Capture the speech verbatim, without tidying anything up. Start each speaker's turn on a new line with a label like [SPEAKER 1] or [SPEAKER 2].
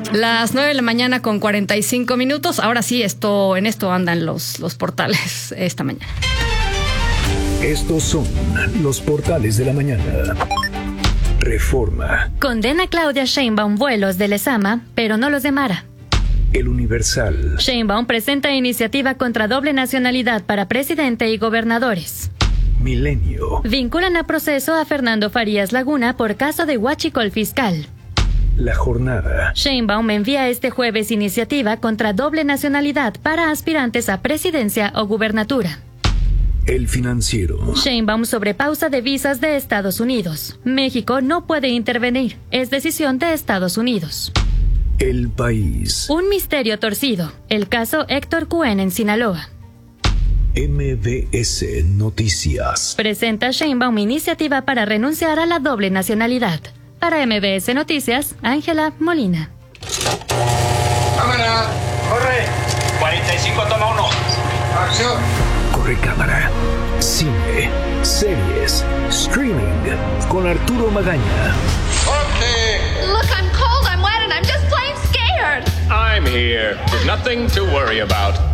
[SPEAKER 1] Las nueve de la mañana con cuarenta y cinco minutos. Ahora sí, esto, en esto andan los, los portales esta mañana.
[SPEAKER 2] Estos son los portales de la mañana. Reforma.
[SPEAKER 3] Condena Claudia Sheinbaum vuelos de Lezama, pero no los de Mara.
[SPEAKER 2] El Universal.
[SPEAKER 3] Sheinbaum presenta iniciativa contra doble nacionalidad para presidente y gobernadores.
[SPEAKER 2] Milenio.
[SPEAKER 3] Vinculan a proceso a Fernando Farías Laguna por caso de huachicol fiscal.
[SPEAKER 2] La Jornada.
[SPEAKER 3] Sheinbaum envía este jueves iniciativa contra doble nacionalidad para aspirantes a presidencia o gubernatura.
[SPEAKER 2] El Financiero.
[SPEAKER 3] Sheinbaum sobre pausa de visas de Estados Unidos. México no puede intervenir. Es decisión de Estados Unidos.
[SPEAKER 2] El País.
[SPEAKER 3] Un misterio torcido. El caso Héctor Cuen en Sinaloa.
[SPEAKER 2] M B S Noticias.
[SPEAKER 3] Presenta Sheinbaum iniciativa para renunciar a la doble nacionalidad. Para M B S Noticias, Ángela Molina.
[SPEAKER 4] Cámara, corre.
[SPEAKER 5] cuarenta y cinco, toma uno.
[SPEAKER 4] Acción.
[SPEAKER 2] Corre cámara. Cine, series, streaming. Con Arturo Magaña.
[SPEAKER 4] ¡Corte!
[SPEAKER 6] Look, I'm cold, I'm wet, and I'm just plain scared.
[SPEAKER 5] I'm here. There's nothing to worry about.